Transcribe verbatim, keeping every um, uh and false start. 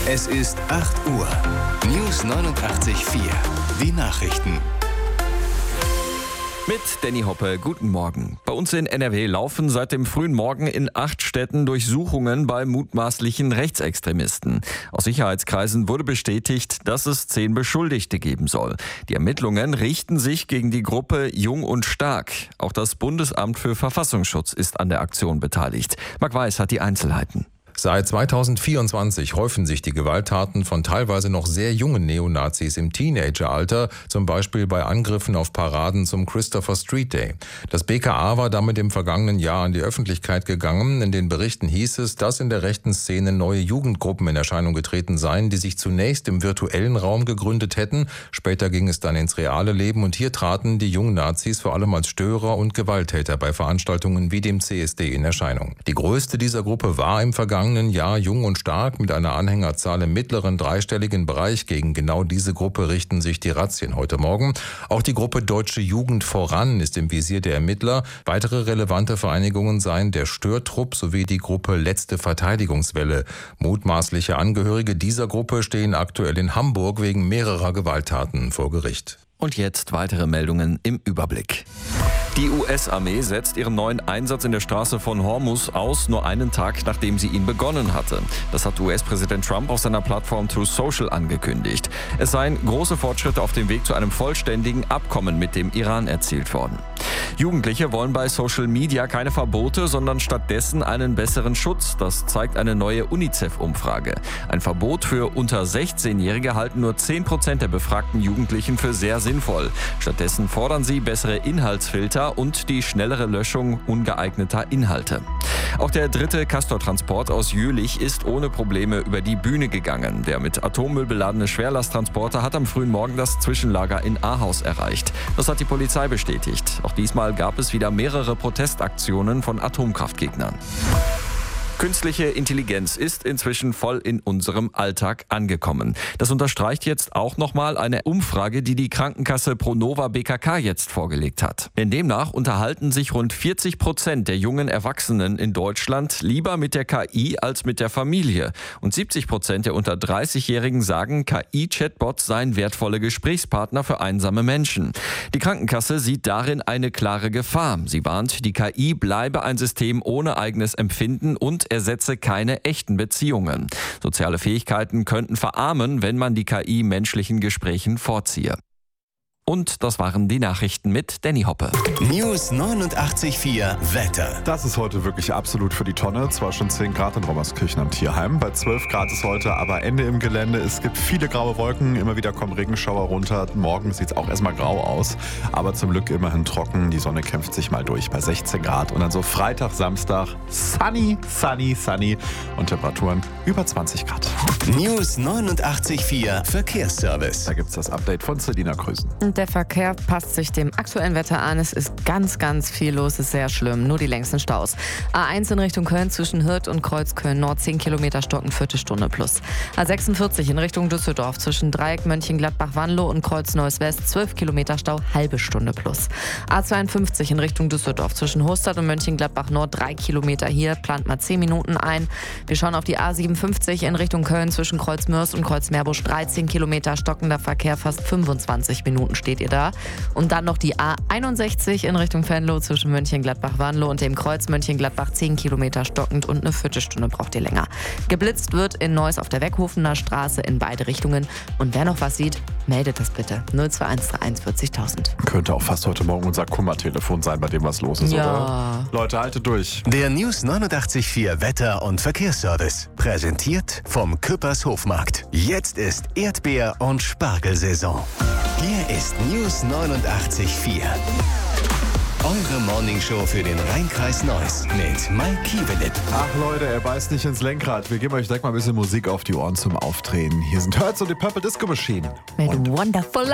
Es ist acht Uhr. News neunundachtzig Komma vier. Die Nachrichten. Mit Danny Hoppe, guten Morgen. Bei uns in N R W laufen seit dem frühen Morgen in acht Städten Durchsuchungen bei mutmaßlichen Rechtsextremisten. Aus Sicherheitskreisen wurde bestätigt, dass es zehn Beschuldigte geben soll. Die Ermittlungen richten sich gegen die Gruppe Jung und Stark. Auch das Bundesamt für Verfassungsschutz ist an der Aktion beteiligt. Marc Weiß hat die Einzelheiten. Seit zweitausendvierundzwanzig häufen sich die Gewalttaten von teilweise noch sehr jungen Neonazis im Teenageralter, zum Beispiel bei Angriffen auf Paraden zum Christopher Street Day. Das B K A war damit im vergangenen Jahr an die Öffentlichkeit gegangen. In den Berichten hieß es, dass in der rechten Szene neue Jugendgruppen in Erscheinung getreten seien, die sich zunächst im virtuellen Raum gegründet hätten. Später ging es dann ins reale Leben und hier traten die jungen Nazis vor allem als Störer und Gewalttäter bei Veranstaltungen wie dem C S D in Erscheinung. Die größte dieser Gruppe war im vergangenen Jahr Jung und Stark mit einer Anhängerzahl im mittleren dreistelligen Bereich. Gegen genau diese Gruppe richten sich die Razzien heute Morgen. Auch die Gruppe Deutsche Jugend voran ist im Visier der Ermittler. Weitere relevante Vereinigungen seien der Störtrupp sowie die Gruppe Letzte Verteidigungswelle. Mutmaßliche Angehörige dieser Gruppe stehen aktuell in Hamburg wegen mehrerer Gewalttaten vor Gericht. Und jetzt weitere Meldungen im Überblick. Die U S-Armee setzt ihren neuen Einsatz in der Straße von Hormuz aus, nur einen Tag nachdem sie ihn begonnen hatte. Das hat U S-Präsident Trump auf seiner Plattform Truth Social angekündigt. Es seien große Fortschritte auf dem Weg zu einem vollständigen Abkommen mit dem Iran erzielt worden. Jugendliche wollen bei Social Media keine Verbote, sondern stattdessen einen besseren Schutz. Das zeigt eine neue UNICEF-Umfrage. Ein Verbot für unter sechzehnjährige halten nur zehn Prozent der befragten Jugendlichen für sehr sinnvoll. Stattdessen fordern sie bessere Inhaltsfilter und die schnellere Löschung ungeeigneter Inhalte. Auch der dritte Castor-Transport aus Jülich ist ohne Probleme über die Bühne gegangen. Der mit Atommüll beladene Schwerlasttransporter hat am frühen Morgen das Zwischenlager in Ahaus erreicht. Das hat die Polizei bestätigt. Auch diesmal gab es wieder mehrere Protestaktionen von Atomkraftgegnern. Künstliche Intelligenz ist inzwischen voll in unserem Alltag angekommen. Das unterstreicht jetzt auch nochmal eine Umfrage, die die Krankenkasse Pronova B K K jetzt vorgelegt hat. Denn demnach unterhalten sich rund vierzig Prozent der jungen Erwachsenen in Deutschland lieber mit der K I als mit der Familie. Und siebzig Prozent der unter dreißigjährigen sagen, K I-Chatbots seien wertvolle Gesprächspartner für einsame Menschen. Die Krankenkasse sieht darin eine klare Gefahr. Sie warnt, die K I bleibe ein System ohne eigenes Empfinden und ersetze keine echten Beziehungen. Soziale Fähigkeiten könnten verarmen, wenn man die K I menschlichen Gesprächen vorziehe. Und das waren die Nachrichten mit Danny Hoppe. News neunundachtzig Komma vier Wetter. Das ist heute wirklich absolut für die Tonne. Zwar schon zehn Grad in Rommerskirchen am Tierheim. Bei zwölf Grad ist heute aber Ende im Gelände. Es gibt viele graue Wolken. Immer wieder kommen Regenschauer runter. Morgen sieht es auch erstmal grau aus. Aber zum Glück immerhin trocken. Die Sonne kämpft sich mal durch bei sechzehn Grad. Und dann so Freitag, Samstag sunny, sunny, sunny. Und Temperaturen über zwanzig Grad. News neunundachtzig Komma vier Verkehrsservice. Da gibt es das Update von Selina Krösen. Der Verkehr passt sich dem aktuellen Wetter an. Es ist ganz, ganz viel los, ist sehr schlimm. Nur die längsten Staus. A eins in Richtung Köln zwischen Hürth und Kreuzköln Nord zehn Kilometer stocken, Viertelstunde plus. A sechsundvierzig in Richtung Düsseldorf zwischen Dreieck Mönchengladbach-Wanlo und Kreuz Neuss West zwölf Kilometer Stau, halbe Stunde plus. A zweiundfünfzig in Richtung Düsseldorf zwischen Hostad und Mönchengladbach Nord drei Kilometer. Hier plant mal zehn Minuten ein. Wir schauen auf die A siebenundfünfzig in Richtung Köln zwischen Kreuzmörs und Kreuzmeerbusch dreizehn Kilometer stockender Verkehr, fast fünfundzwanzig Minuten steht ihr da. Und dann noch die A einundsechzig in Richtung Venlo zwischen Mönchengladbach-Wanlo und dem Kreuz Mönchengladbach zehn Kilometer stockend und eine Viertelstunde braucht ihr länger. Geblitzt wird in Neuss auf der Weckhofener Straße in beide Richtungen. Und wer noch was sieht, meldet das bitte. null zwei eins drei eins vierzigtausend. Könnte auch fast heute Morgen unser Kummertelefon sein, bei dem was los ist, ja. Oder? Leute, haltet durch. Der News neunundachtzig Komma vier Wetter- und Verkehrsservice. Präsentiert vom Küppers Hofmarkt. Jetzt ist Erdbeer- und Spargelsaison. Hier ist News neunundachtzig Komma vier. Eure Morningshow für den Rheinkreis Neuss mit Mike Kievelip. Ach Leute, er beißt nicht ins Lenkrad. Wir geben euch direkt mal ein bisschen Musik auf die Ohren zum Aufdrehen. Hier sind Hertz und die Purple Disco Machine. Mit Und Wonderful